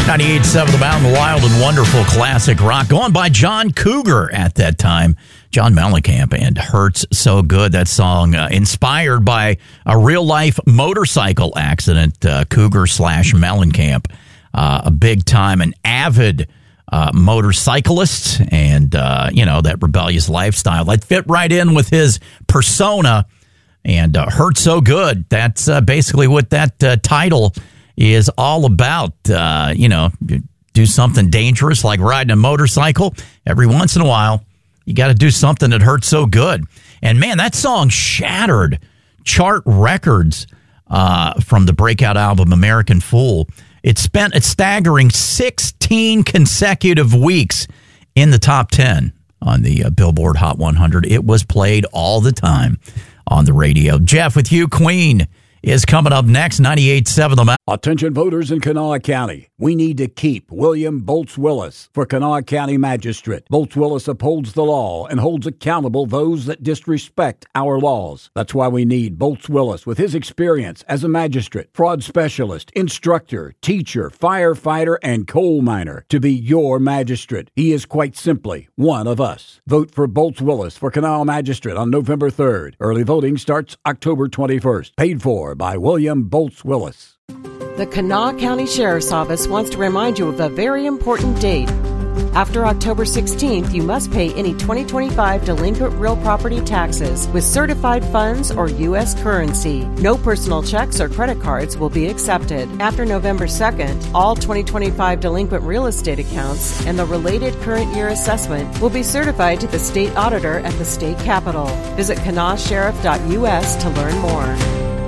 98.7 The Mountain, Wild and Wonderful Classic Rock. Going by John Cougar at that time. John Mellencamp and Hurts So Good. That song inspired by a real-life motorcycle accident. Cougar/Mellencamp. A big-time and avid motorcyclist. And, that rebellious lifestyle. That fit right in with his persona. And Hurts So Good. That's basically what that title is all about. Do something dangerous like riding a motorcycle. Every once in a while, you got to do something that hurts so good. And man, that song shattered chart records from the breakout album American Fool. It spent a staggering 16 consecutive weeks in the top 10 on the Billboard Hot 100. It was played all the time on the radio. Jeff, with you, Queen is coming up next, 98.7 The Mountain. Attention voters in Kanawha County. We need to keep William Bolts Willis for Kanawha County Magistrate. Bolts Willis upholds the law and holds accountable those that disrespect our laws. That's why we need Bolts Willis with his experience as a magistrate, fraud specialist, instructor, teacher, firefighter, and coal miner to be your magistrate. He is quite simply one of us. Vote for Bolts Willis for Kanawha Magistrate on November 3rd. Early voting starts October 21st. Paid for by William Bolts Willis. The Kanawha County Sheriff's Office wants to remind you of a very important date. After October 16th, you must pay any 2025 delinquent real property taxes with certified funds or U.S. currency. No personal checks or credit cards will be accepted. After November 2nd, all 2025 delinquent real estate accounts and the related current year assessment will be certified to the state auditor at the state capitol. Visit kanawhasheriff.us to learn more.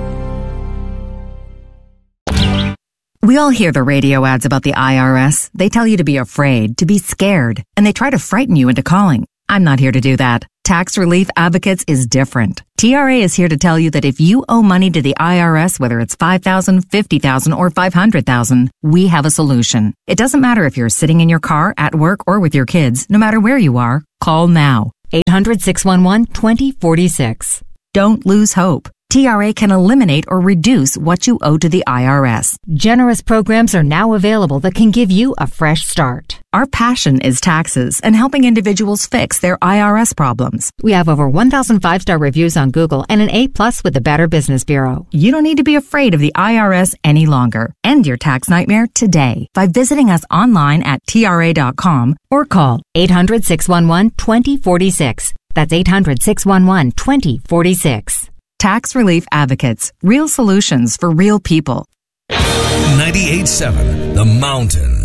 We all hear the radio ads about the IRS. They tell you to be afraid, to be scared, and they try to frighten you into calling. I'm not here to do that. Tax Relief Advocates is different. TRA is here to tell you that if you owe money to the IRS, whether it's $5,000, $50,000, or $500,000, we have a solution. It doesn't matter if you're sitting in your car, at work, or with your kids. No matter where you are, call now. 800-611-2046. Don't lose hope. TRA can eliminate or reduce what you owe to the IRS. Generous programs are now available that can give you a fresh start. Our passion is taxes and helping individuals fix their IRS problems. We have over 1,000 5-star reviews on Google and an A+ with the Better Business Bureau. You don't need to be afraid of the IRS any longer. End your tax nightmare today by visiting us online at TRA.com or call 800-611-2046. That's 800-611-2046. Tax Relief Advocates. Real solutions for real people. 98.7 The Mountain.